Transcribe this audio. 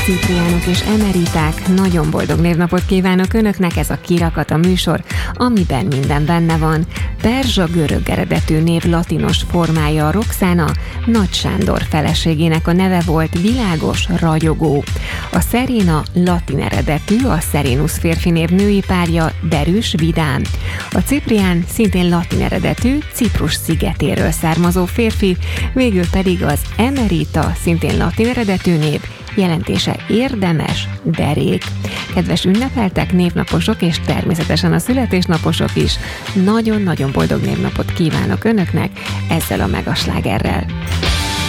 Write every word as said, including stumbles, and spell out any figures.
Cipriánok és emeriták, nagyon boldog névnapot kívánok Önöknek, ez a Kirakat a műsor, amiben minden benne van. Perzsa görög eredetű név latinos formája a Roxana, Nagy Sándor feleségének a neve volt, világos, ragyogó. A Serena latin eredetű, a Serenus férfi név női párja, derűs, vidám. A Ciprián szintén latin eredetű, Ciprus szigetéről származó férfi, végül pedig az Emerita, szintén latin eredetű név, jelentése érdemes, derék. Kedves ünnepeltek, névnaposok és természetesen a születésnaposok is, nagyon-nagyon boldog névnapot kívánok Önöknek ezzel a megaslágerrel.